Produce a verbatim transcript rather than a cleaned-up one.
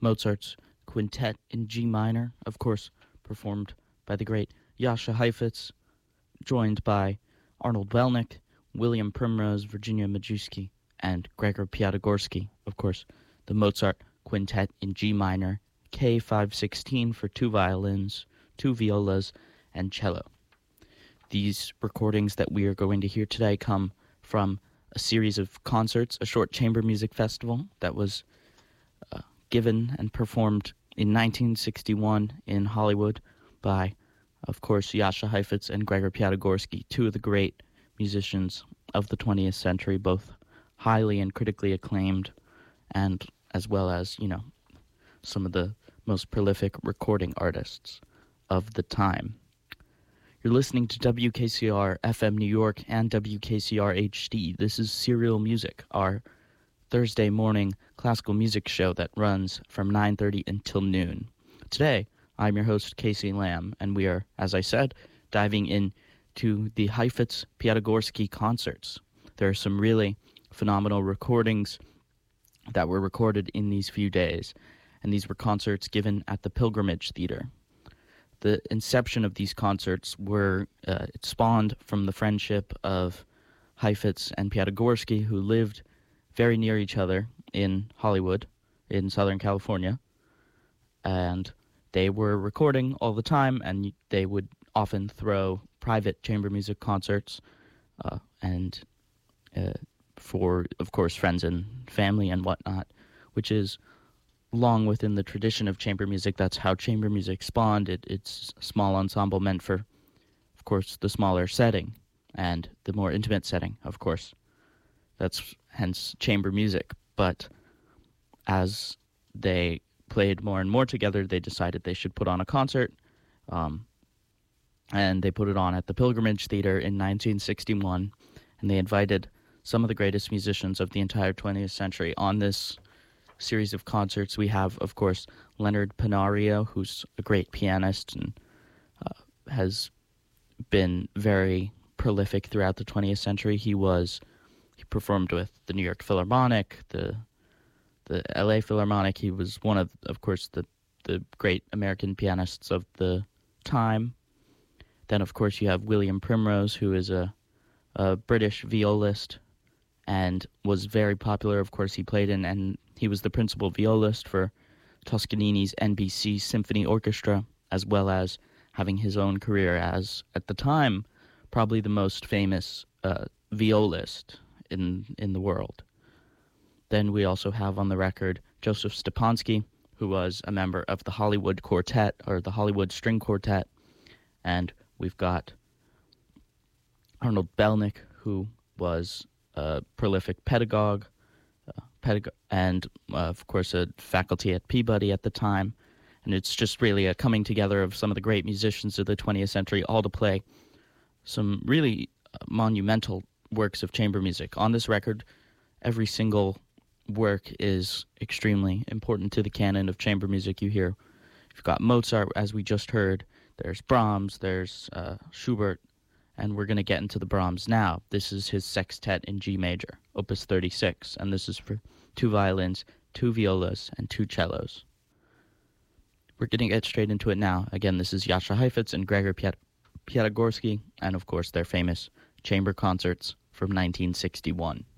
Mozart's Quintet in G minor, of course, performed by the great Jascha Heifetz, joined by Arnold Belnick, William Primrose, Virginia Majewski, and Gregor Piatigorsky, of course, the Mozart Quintet in G minor, K five sixteen for two violins, two violas, and cello. These recordings that we are going to hear today come from a series of concerts, a short chamber music festival that was uh, given and performed in nineteen sixty-one in Hollywood by, of course, Jascha Heifetz and Gregor Piatigorsky, two of the great musicians of the twentieth century, both highly and critically acclaimed, and as well as, you know, some of the most prolific recording artists of the time. You're listening to W K C R F M New York and W K C R H D. This is Serial Music, our Thursday morning classical music show that runs from nine thirty until noon. Today, I'm your host, Casey Lamb, and we are, as I said, diving into the Heifetz-Piatigorsky concerts. There are some really phenomenal recordings that were recorded in these few days, and these were concerts given at the Pilgrimage Theater. The inception of these concerts were, uh, it spawned from the friendship of Heifetz and Piatigorsky, who lived very near each other in Hollywood, in Southern California, and they were recording all the time, and they would often throw private chamber music concerts, uh, and uh, for, of course, friends and family and whatnot, which is long within the tradition of chamber music. That's how chamber music spawned. It, it's a small ensemble meant for, of course, the smaller setting and the more intimate setting, of course. That's hence chamber music. But as they played more and more together, they decided they should put on a concert, um, and they put it on at the Pilgrimage Theater in nineteen sixty-one, and they invited some of the greatest musicians of the entire twentieth century on this series of concerts. We have, of course, Leonard Panario, who's a great pianist and uh, has been very prolific throughout the twentieth century. He was he performed with the New York Philharmonic, the the L A Philharmonic. He was one of, of course, the the great American pianists of the time. Then, of course, you have William Primrose, who is a, a British violist and was very popular. Of course, he played in, and he was the principal violist for Toscanini's N B C Symphony Orchestra, as well as having his own career as, at the time, probably the most famous uh, violist in in the world. Then we also have on the record Joseph Stepansky, who was a member of the Hollywood Quartet, or the Hollywood String Quartet, and we've got Arnold Belnick, who was a prolific pedagogue, uh, pedag- and, uh, of course, a faculty at Peabody at the time. And it's just really a coming together of some of the great musicians of the twentieth century, all to play some really uh, monumental works of chamber music. On this record, every single work is extremely important to the canon of chamber music. You hear, you've got Mozart, as we just heard, there's Brahms, there's uh, Schubert, and we're going to get into the Brahms now. This is his Sextet in G major, Opus thirty-six, and this is for two violins, two violas, and two cellos. We're going to get straight into it now. Again, this is Jascha Heifetz and Gregor Piat- Piatigorsky, and of course their famous chamber concerts from nineteen sixty-one.